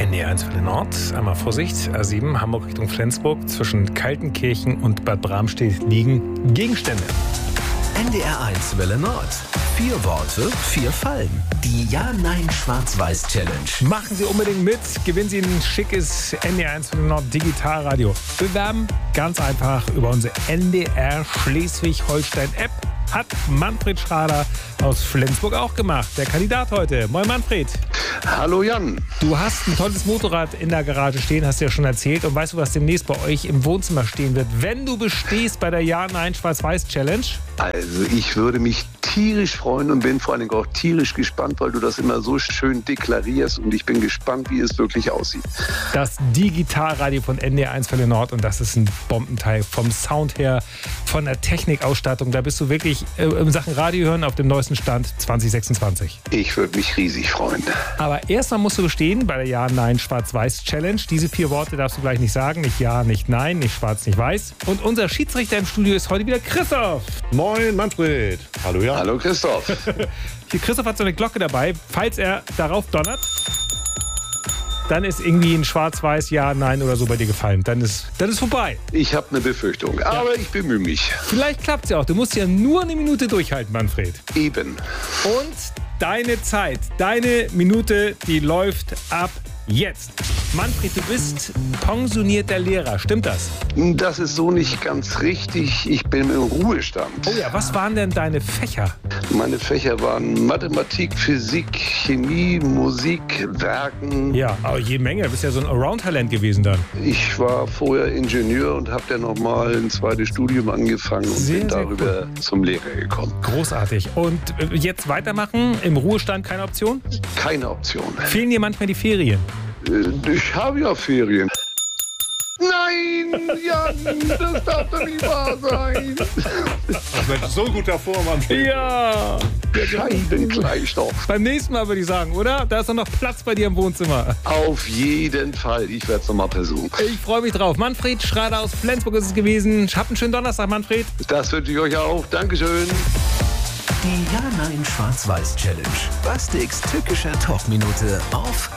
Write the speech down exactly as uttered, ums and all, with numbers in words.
N D R eins Welle Nord, einmal Vorsicht, A sieben, Hamburg Richtung Flensburg. Zwischen Kaltenkirchen und Bad Bramstedt liegen Gegenstände. N D R eins Welle Nord. Vier Worte, vier Fallen. Die Ja-Nein-Schwarz-Weiß-Challenge. Machen Sie unbedingt mit. Gewinnen Sie ein schickes N D R eins Welle Nord Digitalradio. Bewerben ganz einfach über unsere N D R Schleswig-Holstein-App. Hat Manfred Schrader aus Flensburg auch gemacht. Der Kandidat heute. Moin Manfred. Hallo Jan. Du hast ein tolles Motorrad in der Garage stehen, hast du ja schon erzählt. Und weißt du, was demnächst bei euch im Wohnzimmer stehen wird, wenn du bestehst bei der Ja-Nein-Schwarz-Weiß-Challenge? Also ich würde mich tierisch freuen und bin vor allen Dingen auch tierisch gespannt, weil du das immer so schön deklarierst und ich bin gespannt, wie es wirklich aussieht. Das Digitalradio von N D R eins Welle Nord und das ist ein Bombenteil vom Sound her, von der Technikausstattung. Da bist du wirklich äh, in Sachen Radio hören auf dem neuesten Stand zwanzig sechsundzwanzig. Ich würde mich riesig freuen. Aber erstmal musst du bestehen bei der Ja-Nein-Schwarz-Weiß-Challenge. Diese vier Worte darfst du gleich nicht sagen. Nicht Ja, nicht Nein, nicht Schwarz, nicht Weiß. Und unser Schiedsrichter im Studio ist heute wieder Christoph. Moin Manfred. Hallo Jan. Hallo Christoph. Hier, Christoph hat so eine Glocke dabei. Falls er darauf donnert, dann ist irgendwie ein Schwarz-Weiß, Ja, Nein oder so bei dir gefallen. Dann ist, dann ist vorbei. Ich habe eine Befürchtung, aber ich bemühe mich. Vielleicht klappt es ja auch. Du musst ja nur eine Minute durchhalten, Manfred. Eben. Und deine Zeit, deine Minute, die läuft ab jetzt. Manfred, du bist pensionierter Lehrer, stimmt das? Das ist so nicht ganz richtig. Ich bin im Ruhestand. Oh ja, was waren denn deine Fächer? Meine Fächer waren Mathematik, Physik, Chemie, Musik, Werken. Ja, aber jede Menge. Du bist ja so ein Around-Talent gewesen dann. Ich war vorher Ingenieur und habe dann nochmal ein zweites Studium angefangen und Sehr, bin sehr darüber cool. zum Lehrer gekommen. Großartig. Und äh, jetzt weitermachen? Im Ruhestand keine Option? Keine Option. Fehlen dir manchmal die Ferien? Äh, Ich habe ja Ferien. Nein, Jan, das darf doch nicht wahr sein. Mit so guter Form, Manfred. Ja! Scheibenkleistoff. Beim nächsten Mal würde ich sagen, oder? Da ist doch noch Platz bei dir im Wohnzimmer. Auf jeden Fall. Ich werde es nochmal versuchen. Ich freue mich drauf. Manfred Schrader aus Flensburg ist es gewesen. Habt einen schönen Donnerstag, Manfred. Das wünsche ich euch auch. Dankeschön. Die Ja-Nein-Schwarz-Weiß-Challenge. Bastiks tückischer Talkminute auf